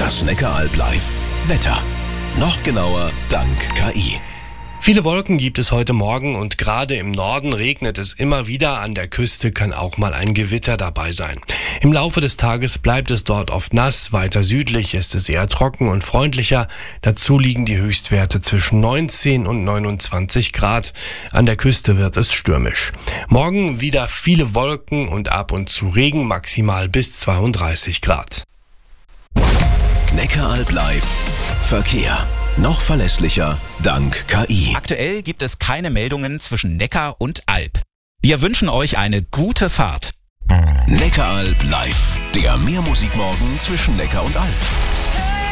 Das Neckaralb Live. Wetter. Noch genauer dank KI. Viele Wolken gibt es heute Morgen und gerade im Norden regnet es immer wieder. An der Küste kann auch mal ein Gewitter dabei sein. Im Laufe des Tages bleibt es dort oft nass. Weiter südlich ist es eher trocken und freundlicher. Dazu liegen die Höchstwerte zwischen 19 und 29 Grad. An der Küste wird es stürmisch. Morgen wieder viele Wolken und ab und zu Regen, maximal bis 32 Grad. Neckaralb Live. Verkehr. Noch verlässlicher dank KI. Aktuell gibt es keine Meldungen zwischen Neckar und Alb. Wir wünschen euch eine gute Fahrt. Neckaralb Live. Der Meermusikmorgen zwischen Neckar und Alb.